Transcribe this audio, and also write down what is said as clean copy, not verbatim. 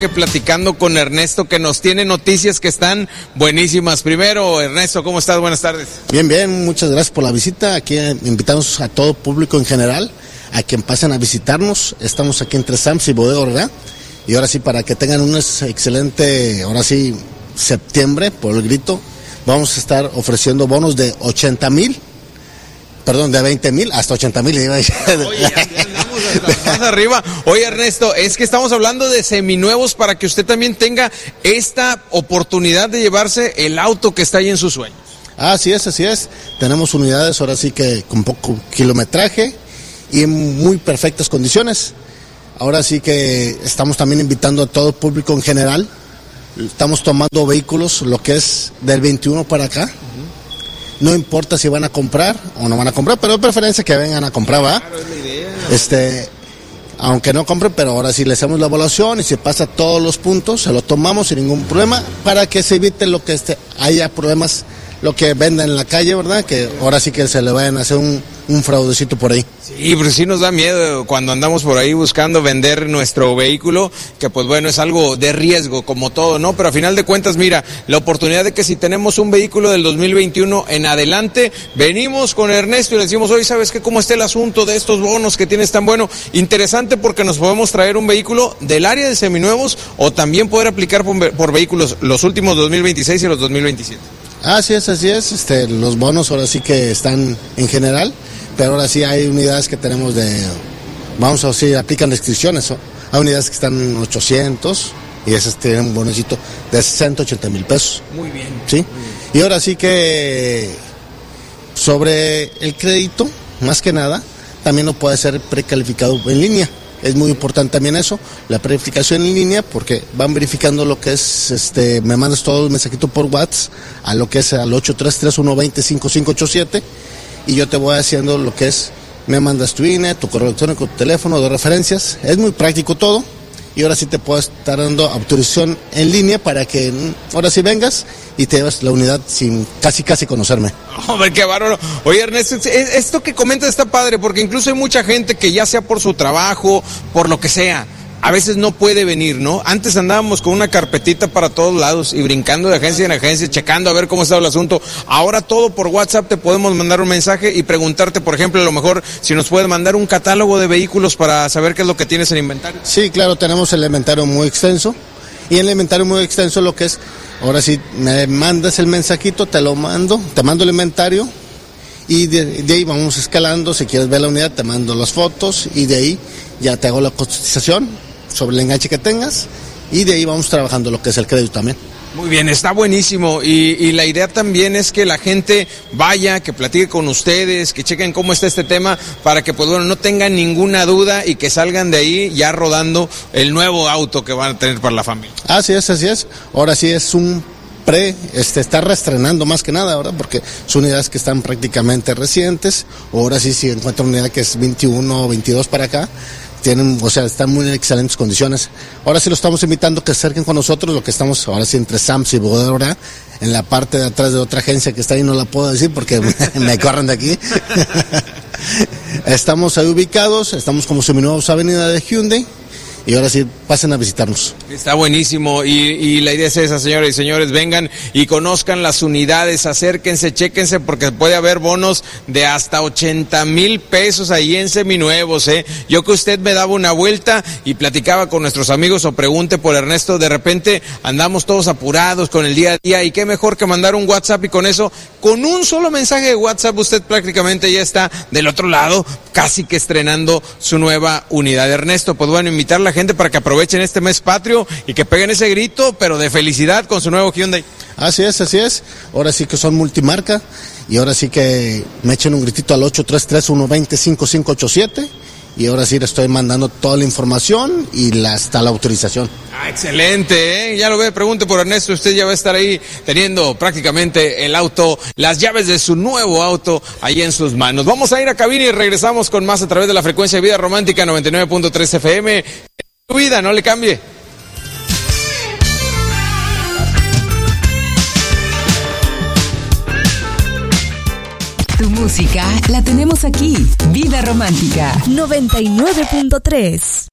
platicando con Ernesto, que nos tiene noticias que están buenísimas. Primero, Ernesto, ¿cómo estás? Buenas tardes. Bien, muchas gracias por la visita. Aquí invitamos a todo público en general a que pasen a visitarnos. Estamos aquí entre Sams y Bodega Aurrerá. Y ahora sí, para que tengan un excelente, ahora sí, septiembre, por el grito, vamos a estar ofreciendo bonos de 80,000, perdón, de 20,000 hasta 80,000. Oye, más arriba. Oye, Ernesto, es que estamos hablando de seminuevos para que usted también tenga esta oportunidad de llevarse el auto que está ahí en sus sueños. Así es. Tenemos unidades ahora sí que con poco kilometraje y en muy perfectas condiciones. Ahora sí que estamos también invitando a todo el público en general. Estamos tomando vehículos, lo que es del 21 para acá. No importa si van a comprar o no van a comprar, pero de preferencia que vengan a comprar, ¿va? Claro, es la idea. Aunque no compren, pero ahora sí le hacemos la evaluación y se pasa todos los puntos, se lo tomamos sin ningún problema para que se evite lo que haya problemas, lo que venden en la calle, ¿verdad? Que ahora sí que se le vayan a hacer un fraudecito por ahí. Sí, pero sí nos da miedo cuando andamos por ahí buscando vender nuestro vehículo, que pues bueno, es algo de riesgo como todo, ¿no? Pero a final de cuentas, mira, la oportunidad de que si tenemos un vehículo del 2021 en adelante, venimos con Ernesto y le decimos, oye, ¿sabes qué? ¿Cómo está el asunto de estos bonos que tienes tan bueno? Interesante porque nos podemos traer un vehículo del área de seminuevos o también poder aplicar por vehículos los últimos 2026 y los 2027. Así es. Los bonos ahora sí que están en general, pero ahora sí hay unidades que tenemos vamos a decir, aplican restricciones, ¿no? Hay unidades que están en 800 y esas tienen un bonecito de 180,000 pesos. Muy bien. ¿Sí? Muy bien. Y ahora sí que sobre el crédito, más que nada, también no puede ser precalificado en línea. Es muy importante también eso, la verificación en línea, porque van verificando lo que es, me mandas todo el mensajito por WhatsApp, a lo que es al 833-120-5587, y yo te voy haciendo lo que es, me mandas tu INE, tu correo electrónico, tu teléfono, de referencias, es muy práctico todo, y ahora sí te puedo estar dando autorización en línea para que ahora sí vengas y te llevas la unidad sin casi conocerme. Hombre, qué bárbaro. Oye, Ernesto, esto que comentas está padre, porque incluso hay mucha gente que ya sea por su trabajo, por lo que sea, a veces no puede venir, ¿no? Antes andábamos con una carpetita para todos lados y brincando de agencia en agencia, checando a ver cómo estaba el asunto. Ahora todo por WhatsApp te podemos mandar un mensaje y preguntarte, por ejemplo, a lo mejor si nos puedes mandar un catálogo de vehículos para saber qué es lo que tienes en inventario. Sí, claro, tenemos el inventario muy extenso. Y el inventario muy extenso lo que es, ahora sí, me mandas el mensajito, te mando el inventario y de ahí vamos escalando. Si quieres ver la unidad, te mando las fotos y de ahí ya te hago la cotización sobre el enganche que tengas y de ahí vamos trabajando lo que es el crédito también. Muy bien, está buenísimo y la idea también es que la gente vaya, que platique con ustedes, que chequen cómo está este tema para que pues bueno, no tengan ninguna duda y que salgan de ahí ya rodando el nuevo auto que van a tener para la familia. Así es. Ahora sí es un está reestrenando más que nada, ¿verdad? Porque son unidades que están prácticamente recientes. Ahora sí, si encuentra una unidad que es 21 o 22 para acá, están muy en excelentes condiciones. Ahora sí lo estamos invitando que se acerquen con nosotros, lo que estamos ahora sí entre Sams y Bodega Aurrerá, en la parte de atrás de otra agencia que está ahí, no la puedo decir porque me corren de aquí. Estamos ahí ubicados, estamos como Seminuevos Avenida de Hyundai. Y ahora sí, pasen a visitarnos. Está buenísimo y la idea es esa, señoras y señores, vengan y conozcan las unidades, acérquense, chéquense, porque puede haber bonos de hasta 80,000 pesos ahí en seminuevos, ¿eh? Yo que usted me daba una vuelta y platicaba con nuestros amigos o pregunte por Ernesto, de repente andamos todos apurados con el día a día y qué mejor que mandar un WhatsApp y con eso, con un solo mensaje de WhatsApp usted prácticamente ya está del otro lado, casi que estrenando su nueva unidad. Ernesto, pues bueno, invitar a la gente para que aprovechen este mes patrio y que peguen ese grito, pero de felicidad con su nuevo Hyundai. Así es. Ahora sí que son multimarca y ahora sí que me echen un gritito al 833-120-5587 y ahora sí le estoy mandando toda la información y hasta la autorización. Excelente, ¿eh? Ya lo ve, pregunte por Ernesto, usted ya va a estar ahí teniendo prácticamente el auto, las llaves de su nuevo auto ahí en sus manos. Vamos a ir a cabina y regresamos con más a través de la frecuencia de Vida Romántica 99.3 FM. Tu vida, no le cambie. Tu música la tenemos aquí. Vida Romántica 99.3.